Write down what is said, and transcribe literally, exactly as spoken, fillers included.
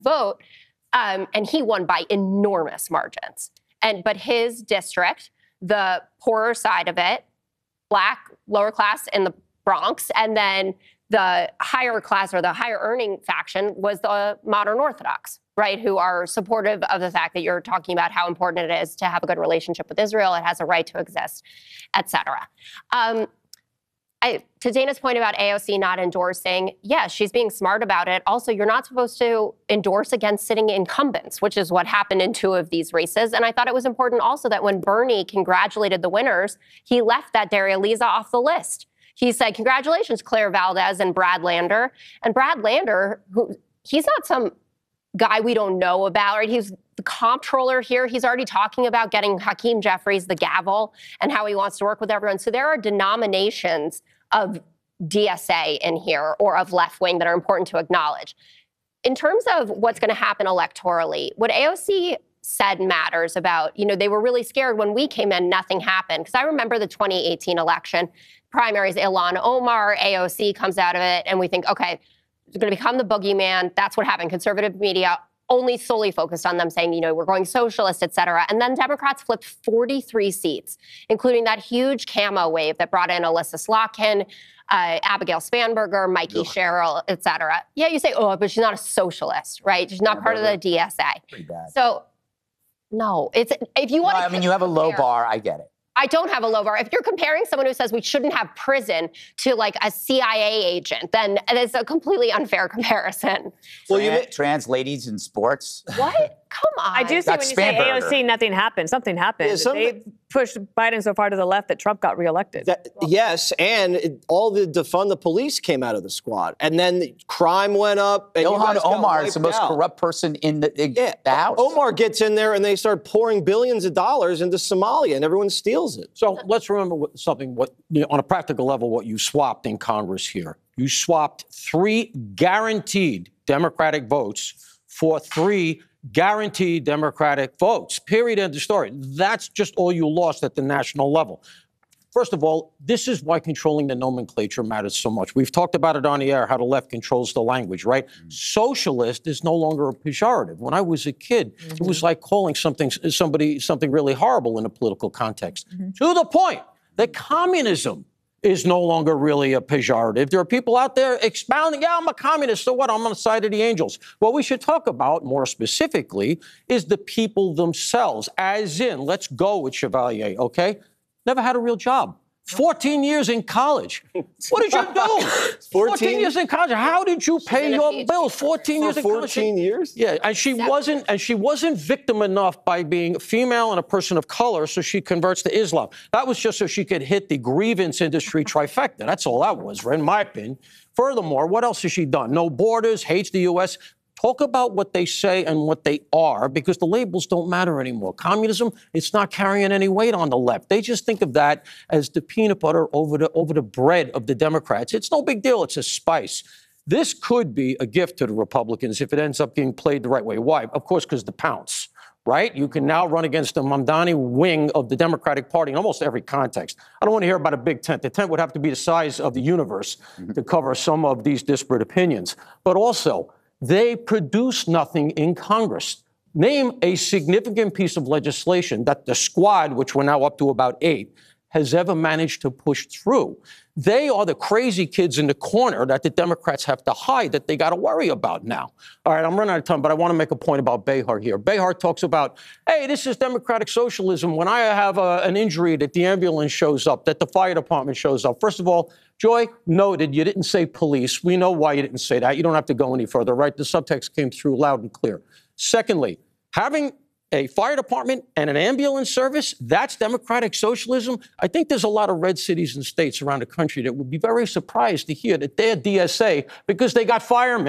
vote, um, and he won by enormous margins. And but his district, the poorer side of it, black, lower class in the Bronx, and then the higher class or the higher earning faction was the modern Orthodox, right, who are supportive of the fact that you're talking about how important it is to have a good relationship with Israel. It has a right to exist, et cetera. Um, I, to Dana's point about A O C not endorsing, yes, she's being smart about it. Also, you're not supposed to endorse against sitting incumbents, which is what happened in two of these races. And I thought it was important also that when Bernie congratulated the winners, he left that Daria Liza off the list. He said, congratulations, Claire Valdez and Brad Lander. And Brad Lander, who he's not some guy we don't know about, right? He's the comptroller here. He's already talking about getting Hakeem Jeffries the gavel and how he wants to work with everyone. So there are denominations of D S A in here or of left wing that are important to acknowledge. In terms of what's going to happen electorally, what A O C said matters about, you know, they were really scared when we came in, nothing happened. Because I remember the twenty eighteen election primaries, Ilhan Omar, A O C comes out of it, and we think, okay, they're going to become the boogeyman. That's what happened. Conservative media only solely focused on them saying, you know, we're going socialist, et cetera. And then Democrats flipped forty-three seats, including that huge camo wave that brought in Alyssa Slotkin, uh, Abigail Spanberger, Mikey Ugh. Sherrill, et cetera. Yeah, you say, oh, but she's not a socialist, right? She's not part of the D S A. Pretty bad. So, no, it's if you want no, to. I mean, you have a low bar. I get it. I don't have a low bar. If you're comparing someone who says we shouldn't have prison to like a C I A agent, then it's a completely unfair comparison. Well, trans, you may- trans ladies in sports. What? Come on. I do see That's when you Spanberger. say A O C, nothing happened. Something happened. Yeah, some- they pushed Biden so far to the left that Trump got reelected. That, yes, and it, all the defund the police came out of the squad, and then the crime went up. And Ilhan Omar is the most out. corrupt person in the, in yeah, the House. Omar gets in there, and they start pouring billions of dollars into Somalia, and everyone steals it. So let's remember what, something what, you know, on a practical level, what you swapped in Congress here. You swapped three guaranteed Democratic votes for three guaranteed Democratic votes, period, end of story. That's just all you lost at the national level. First of all, this is why controlling the nomenclature matters so much. We've talked about it on the air, how the left controls the language, right? Mm-hmm. Socialist is no longer a pejorative. When I was a kid, mm-hmm. it was like calling something somebody something really horrible in a political context. Mm-hmm. To the point that communism is no longer really a pejorative. There are people out there expounding, yeah, I'm a communist, so what? I'm on the side of the angels. What we should talk about more specifically is the people themselves, as in, let's go with Chevalier, okay? Never had a real job. fourteen years in college. What did you do? fourteen years in college. How did you pay your bills? fourteen years in college. fourteen years? Yeah, and she Seven. wasn't and she wasn't victim enough by being female and a person of color, so she converts to Islam. That was just so she could hit the grievance industry trifecta. That's all that was, in my opinion. Furthermore, what else has she done? No borders, hates the U S Talk about what they say and what they are, because the labels don't matter anymore. Communism, it's not carrying any weight on the left. They just think of that as the peanut butter over the over the bread of the Democrats. It's no big deal. It's a spice. This could be a gift to the Republicans if it ends up being played the right way. Why? Of course, because the pounce, right? You can now run against the Mamdani wing of the Democratic Party in almost every context. I don't want to hear about a big tent. The tent would have to be the size of the universe mm-hmm. to cover some of these disparate opinions. But also, they produce nothing in Congress. Name a significant piece of legislation that the squad, which we're now up to about eight, has ever managed to push through. They are the crazy kids in the corner that the Democrats have to hide, that they got to worry about now. All right, I'm running out of time, but I want to make a point about Behar here. Behar talks about, hey, this is democratic socialism. When I have a, an injury, that the ambulance shows up, that the fire department shows up. First of all, Joy, noted, you didn't say police. We know why you didn't say that. You don't have to go any further, right? The subtext came through loud and clear. Secondly, having a fire department and an ambulance service, that's democratic socialism. I think there's a lot of red cities and states around the country that would be very surprised to hear that they're D S A because they got firemen